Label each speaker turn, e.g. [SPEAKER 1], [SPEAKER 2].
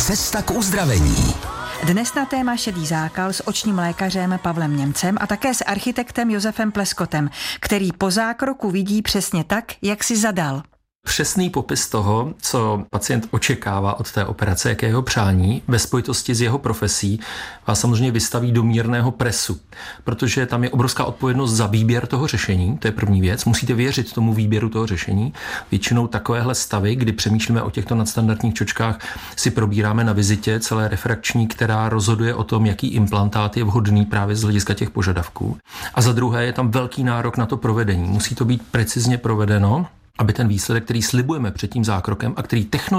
[SPEAKER 1] Cesta k uzdravení.
[SPEAKER 2] Dnes na téma šedý zákal s očním lékařem Pavlem Němcem a také s architektem Josefem Pleskotem, který po zákroku vidí přesně tak, jak si zadal.
[SPEAKER 3] Přesný popis toho, co pacient očekává od té operace, jaké jeho přání, ve spojitosti s jeho profesí, vás samozřejmě vystaví do mírného presu, protože tam je obrovská odpovědnost za výběr toho řešení, to je první věc, musíte věřit tomu výběru toho řešení. Většinou takovéhle stavy, kdy přemýšlíme o těchto nadstandardních čočkách, si probíráme na vizitě celé refrakční, která rozhoduje o tom, jaký implantát je vhodný právě z hlediska těch požadavků. A za druhé je tam velký nárok na to provedení. Musí to být precizně provedeno, aby ten výsledek, který slibujeme před tím zákrokem a který technologicky